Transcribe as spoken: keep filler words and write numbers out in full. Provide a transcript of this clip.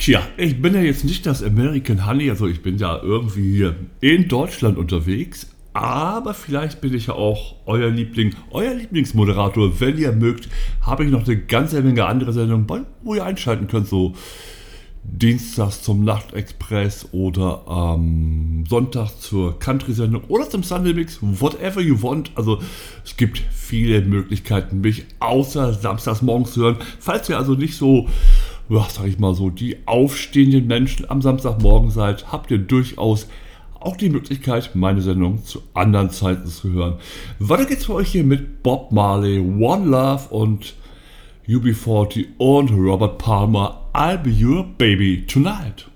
Tja, ich bin ja jetzt nicht das American Honey, also ich bin ja irgendwie hier in Deutschland unterwegs, aber vielleicht bin ich ja auch euer Liebling, euer Lieblingsmoderator. Wenn ihr mögt, habe ich noch eine ganze Menge andere Sendungen, wo ihr einschalten könnt, so Dienstags zum Nachtexpress oder am Sonntag zur Country-Sendung oder zum Sunday Mix, whatever you want. Also es gibt viele Möglichkeiten, mich außer samstags morgens zu hören. Falls ihr also nicht so, ja, sag ich mal so, die aufstehenden Menschen am Samstagmorgen seid, habt ihr durchaus auch die Möglichkeit, meine Sendung zu anderen Zeiten zu hören. Weiter geht's für euch hier mit Bob Marley, One Love und U B vierzig und Robert Palmer, I'll Be Your Baby Tonight.